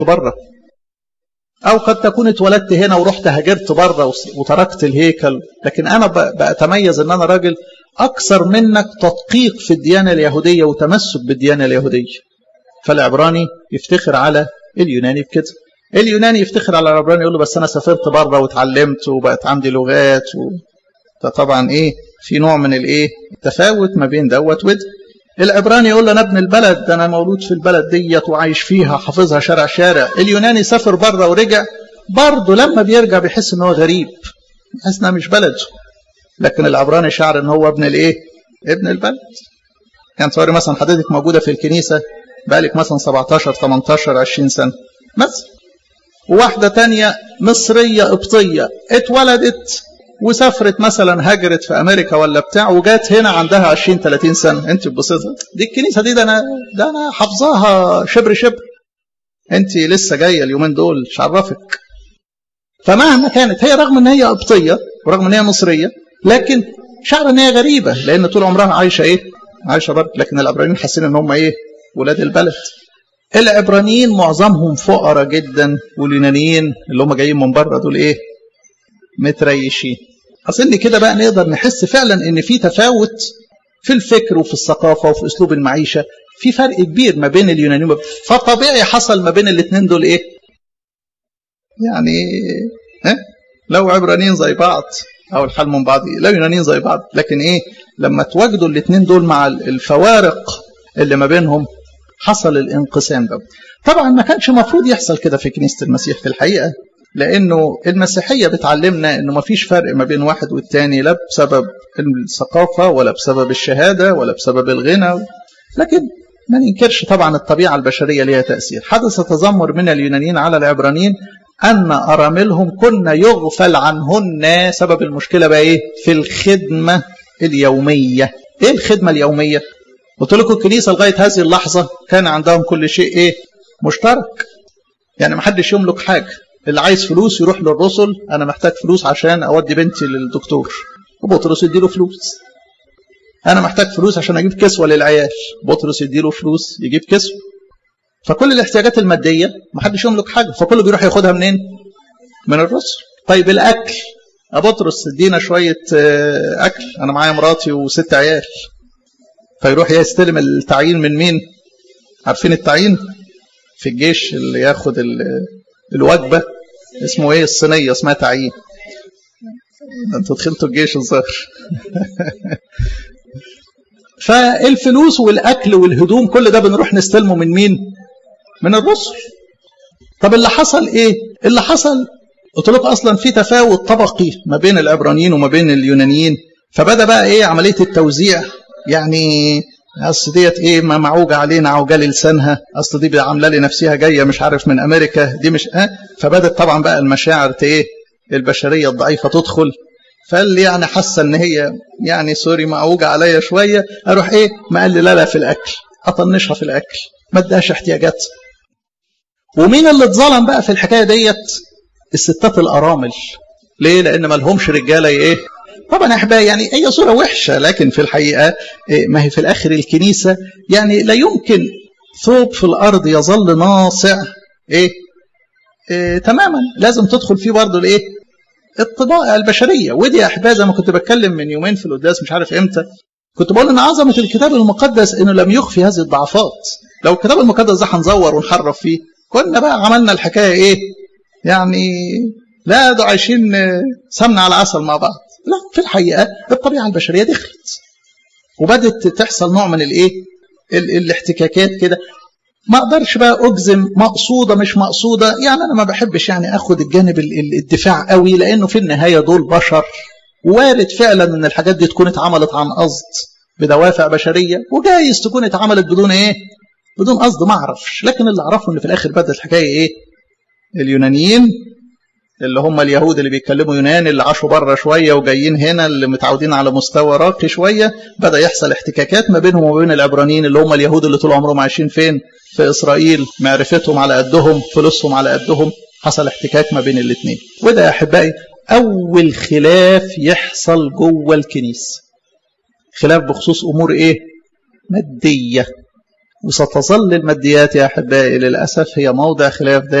بره، أو قد تكون اتولدت هنا ورحت هاجرت بره وتركت الهيكل، لكن أنا بأتميز أن أنا راجل أكثر منك تدقيق في الديانة اليهودية وتمسك بالديانة اليهودية. فالعبراني يفتخر على اليوناني بكده، اليوناني يفتخر على العبراني يقول له بس أنا سافرت بره وتعلمت وبقت عندي لغات فطبعا إيه في نوع من الإيه التفاوت ما بين دوت وده. العبراني يقول له أنا ابن البلد، ده أنا مولود في البلد ديت وعايش فيها حافظها شارع شارع. اليوناني سافر بره ورجع، برضه لما بيرجع بيحس إن هو غريب، بيحس إنها مش بلده. لكن العبراني شعر إن هو ابن الإيه؟ ابن البلد. كان صوري مثلا حضرتك موجودة في الكنيسة بقالك مثلا 17 18 20 سنة مثلا، وواحدة تانية مصرية قبطية اتولدت وسافرت مثلا هاجرت في امريكا ولا بتاع وجات هنا عندها 20 30 سنه، انت ببساطه دي الكنيسه دي ده انا حافظاها شبر شبر، انت لسه جايه اليومين دول مش عرفك. فمهما كانت هي رغم ان هي قبطيه ورغم ان هي مصريه لكن شعر ان هي غريبه لان طول عمرها عايشه ايه؟ عايشه بره. لكن العبرانيين حاسين ان هم ايه؟ ولاد البلد. العبرانيين معظمهم فقراء جدا، واليونانيين اللي هم جايين من بره دول ايه؟ متريشين. أظن كده بقى نقدر نحس فعلا ان في تفاوت في الفكر وفي الثقافة وفي اسلوب المعيشة، في فرق كبير ما بين اليونانيين. فطبيعي حصل ما بين الاثنين دول ايه؟ يعني لو عبرانيين زي بعض او الحال من بعض، لو يونانيين زي بعض، لكن ايه لما تواجدوا الاثنين دول مع الفوارق اللي ما بينهم حصل الانقسام ده. طبعا ما كانش مفروض يحصل كده في كنيسة المسيح في الحقيقة، لأنه المسيحية بتعلمنا أنه ما فيش فرق ما بين واحد والتاني، لا بسبب الثقافة ولا بسبب الشهادة ولا بسبب الغنى. لكن ما ننكرش طبعا الطبيعة البشرية لها تأثير. حدث تذمر من اليونانيين على العبرانيين أن أراملهم كنا يغفل عنهن. سبب المشكلة بقى إيه؟ في الخدمة اليومية. إيه الخدمة اليومية؟ قلت لكم الكنيسة لغاية هذه اللحظة كان عندهم كل شيء إيه؟ مشترك. يعني ما حدش يملك حاجة. اللي عايز فلوس يروح للرسل، أنا محتاج فلوس عشان أودي بنتي للدكتور، وبطرس يديله فلوس. أنا محتاج فلوس عشان أجيب كسوة للعيال، بطرس يديله فلوس يجيب كسوة. فكل الاحتياجات المادية ما حدش يملك حاجة، فكله بيروح ياخدها منين؟ من الرسل. طيب الأكل، بطرس ادينا شوية أكل، أنا معايا مراتي و6 عيال. فيروح يستلم التعيين من مين؟ عارفين التعيين في الجيش اللي ياخد الوجبة اسمه ايه؟ الصينية اسمها تعيين. انتوا دخلتوا الجيش الظاهر. فالفلوس والاكل والهدوم كل ده بنروح نستلمه من مين؟ من الرسل. طب اللي حصل ايه؟ اللي حصل قلت لكم اصلا في تفاوت طبقي ما بين العبرانيين وما بين اليونانيين. فبدا بقى ايه عملية التوزيع. يعني اصل ديت ايه ما معوجه علينا عوجال لسانها، اصل دي عامله لي نفسها جايه مش عارف من امريكا، دي مش فبدت طبعا بقى المشاعر ايه البشريه الضعيفه تدخل. فاللي يعني حاسه ان هي يعني سوري معوجه عليا شويه، اروح ايه مقلله في الاكل، اطنشها في الاكل، ما اديهاش احتياجات. ومين اللي اتظلم بقى في الحكايه ديت؟ الستات الارامل. ليه؟ لان ما لهمش رجاله ايه. طبعا يا احبائي يعني هي صوره وحشه، لكن في الحقيقه ما هي في الاخر الكنيسه يعني لا يمكن ثوب في الارض يظل ناصع تماما، لازم تدخل فيه برضه الايه الطباع البشريه. ودي يا احبائي زي ما كنت بتكلم من يومين في القداس مش عارف امتى، كنت بقول ان عظمه الكتاب المقدس انه لم يخفي هذه الضعفات. لو الكتاب المقدس ده هنزور ونحرف فيه كنا بقى عملنا الحكايه ايه يعني لا ده عايشين سمنه على عسل مع بعض. لا، في الحقيقة الطبيعة البشرية دخلت وبدت تحصل نوع من الايه الاحتكاكات كده. ما اقدرش بقى اجزم مقصودة مش مقصودة، يعني انا ما بحبش يعني اخد الجانب الدفاع قوي، لانه في النهاية دول بشر، وارد فعلا ان الحاجات دي تكون اتعملت عن قصد بدوافع بشرية، وجايز تكون اتعملت بدون ايه بدون قصد، ما اعرفش. لكن اللي اعرفه ان في الاخر بدأت الحكاية ايه اليونانيين اللي هم اليهود اللي بيتكلموا يوناني اللي عاشوا بره شوية وجايين هنا اللي متعودين على مستوى راقي شوية، بدأ يحصل احتكاكات ما بينهم وما بين العبرانيين اللي هم اليهود اللي طول عمرهم عايشين فين؟ في إسرائيل، معرفتهم على قدهم، فلوسهم على قدهم، حصل احتكاك ما بين الاثنين. وده يا أحبائي أول خلاف يحصل جوه الكنيسة. خلاف بخصوص أمور إيه؟ مادية. وستظل الماديات يا أحبائي للأسف هي موضع خلاف